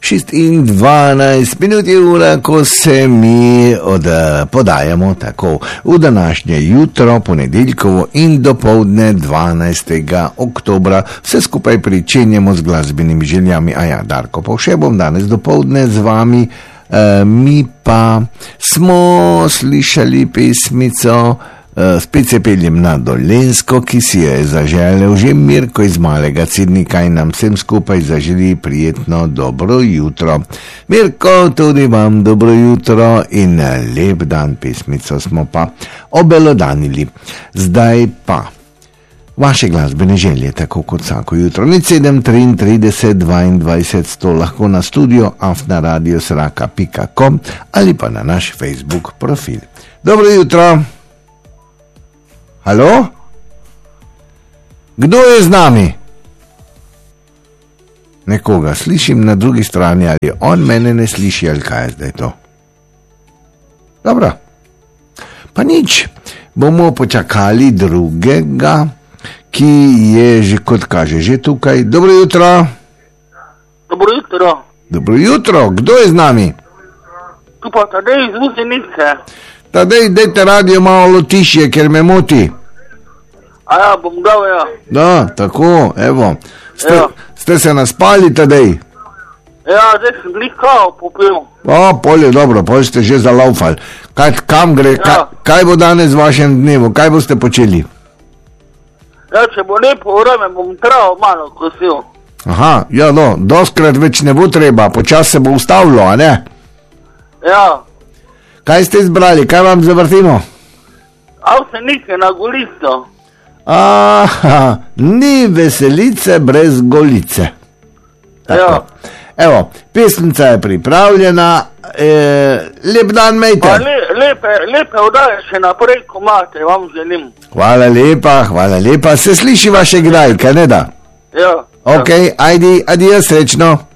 6:12 je ura, ko se mi podajamo tako v današnje jutro, ponedeljkovo in dopoldne 12. oktobra. Vse skupaj pričenjamo z glasbenimi željami. Darko Povše bom danes dopoldne z vami, mi pa smo slišali pesmico. Spet se peljem na Dolenjsko, ki si je zaželel že Mirko iz Malega Cidnika in nam vsem skupaj zaželi prijetno dobro jutro. Mirko, tudi vam dobro jutro in lep dan. Pesmico smo pa obelodanili. Zdaj pa vaše glasbene želje, tako kot vsako jutro. 0733 22 100 lahko na studio afnaradiosraka.com ali pa na naš Facebook profil. Dobro jutro. Halo? Kdo je z nami? Nekoga slišim na drugi strani, ali on mene ne sliši, ali kaj je zdaj to? Dobro. Pa nič. Bomo počakali drugega, ki je že, kot kaže, že tukaj. Dobro jutro. Dobro jutro. Dobro jutro. Kdo je z nami? Tu pa Tadej iz Vuzenice. Tadej, dajte radio malo tišje, ker me moti. Bom dal, ja. Da, tako, evo. Ste se naspali, Tadej? Ja, zdaj sem glikal, popil. Polje, dobro, polje ste že zalaufali. Kam gre, kaj bo danes v vašem dnevu, kaj boste počeli? Ja, če bo lepo vreme, bom travo malo kosil. Doskrat več ne bo treba, počas se bo ustavilo, a ne? Ja. Kaj ste izbrali, kaj vam zavrtimo? Avsenike na Golico. Ni veselice brez golice. Tako. Ja. Evo, pesmica je pripravljena, lep dan, mejte. Lepe vdaje še naprej, ko imate, vam želim. Hvala lepa, se sliši vaše grajka, ne da? Ja. Ok, ajdi, adijo, srečno.